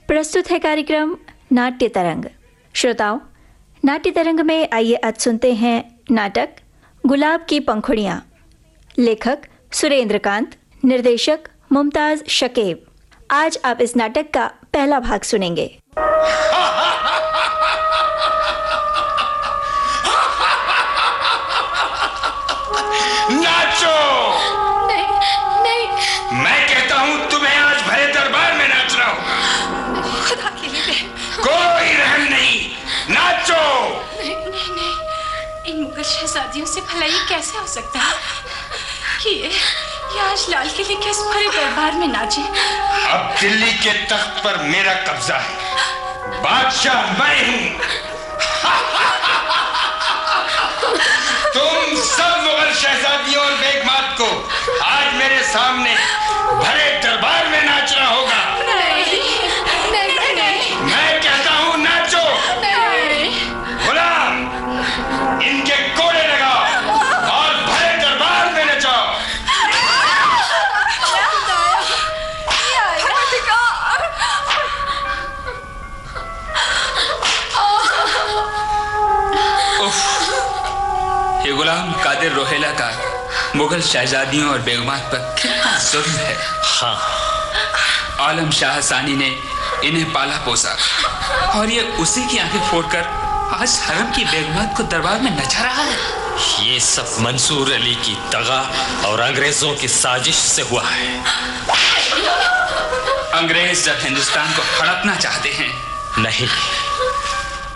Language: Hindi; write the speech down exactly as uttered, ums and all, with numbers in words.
प्रस्तुत है कार्यक्रम नाट्य तरंग। श्रोताओं, नाट्य तरंग में आइए आज सुनते हैं नाटक गुलाब की पंखुड़ियाँ। लेखक सुरेंद्रकांत, निर्देशक मुमताज शकीब। आज आप इस नाटक का पहला भाग सुनेंगे। नाचो! नहीं, नहीं। मैं कहता हूँ तुम्हें आज भरे दरबार में नाचना होगा। खुदा के लिए बहन। कोई रहम नहीं, नाचो! नहीं, नहीं, नहीं। इन मुगल शहजादियों से भला ये कैसे हो सकता है कि ये, ये आज लाल किले के इस भरे दरबार में नाचे? अब दिल्ली के तख्त पर मेरा कब्जा है, बादशाह मैं हूँ। तुम सब मुगल शहजादियों और बेगमात को आज मेरे सामने भरे दरबार में नाचना होगा। नहीं, नहीं, नहीं। मैं कहता हूँ नाचो। नहीं। गुलाम, इनके कोड़े लगाओ और भरे दरबार में नचाओ। ये गुलाम कादिर रोहेला का मुगल शहजादियों और बेगमात पर कितना जुल्म है। हाँ, आलम शाह सानी ने इन्हें पाला पोसा और ये उसी की आंखें फोड़कर आज हरम की बेगमात को दरबार में नचा रहा है। ये सब मंसूर अली की दगा और अंग्रेजों की साजिश से हुआ है। अंग्रेज जब हिंदुस्तान को हड़पना चाहते हैं, नहीं,